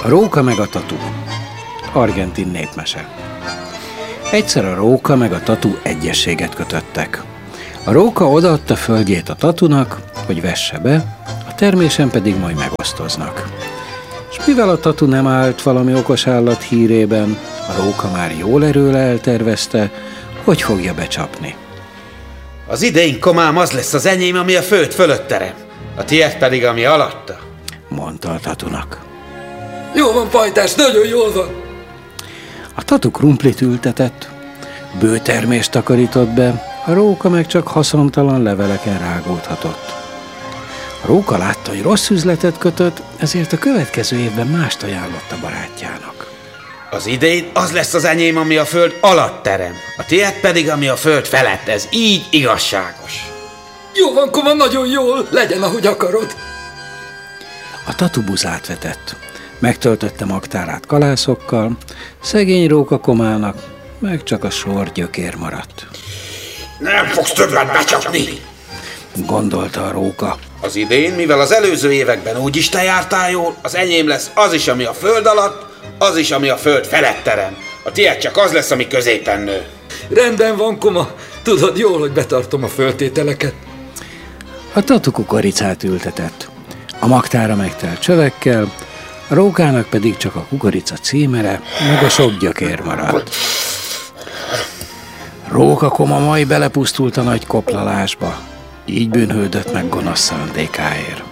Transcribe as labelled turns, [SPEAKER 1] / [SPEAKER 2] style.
[SPEAKER 1] A róka meg a tatu. Argentin népmese. Egyszer a róka meg a tatu egyezséget kötöttek. A róka odaadta földjét a tatunak, hogy vesse be, a termésen pedig majd megosztoznak. És mivel a tatu nem állt valami okos állat hírében, a róka már jól erőle eltervezte, hogy fogja becsapni.
[SPEAKER 2] Az idén komám az lesz az enyém, ami a föld fölött terem, a tiéd pedig, ami alatta,
[SPEAKER 1] mondta a tatunak.
[SPEAKER 3] Jól van, pajtás, nagyon jól van.
[SPEAKER 1] A tatu krumplit ültetett, bőtermést takarított be, a róka meg csak haszontalan leveleken rágódhatott. A róka látta, hogy rossz üzletet kötött, ezért a következő évben mást ajánlott a barátjának.
[SPEAKER 2] Az idén az lesz az enyém, ami a föld alatt terem, a tiéd pedig, ami a föld felett, ez így igazságos.
[SPEAKER 3] Jó van, koma, nagyon jól, legyen, ahogy akarod.
[SPEAKER 1] A tatu buzát vetett, megtöltötte magtárát kalászokkal, szegény róka komának meg csak a sor gyökér maradt.
[SPEAKER 2] Nem fogsz többet becsapni,
[SPEAKER 1] gondolta a róka.
[SPEAKER 2] Az idén, mivel az előző években úgyis te jártál jól, az enyém lesz az is, ami a föld alatt, az is, ami a föld felett terem. A tiéd csak az lesz, ami középen nő.
[SPEAKER 3] Rendben van, koma, tudod jól, hogy betartom a föltételeket.
[SPEAKER 1] A tatu kukoricát ültetett, a magtára megtelt csövekkel, a rókának pedig csak a kukorica címere, meg a sok gyökér maradt. Róka koma majd belepusztult a nagy koplalásba, így bűnhődött meg gonosz szándékáért.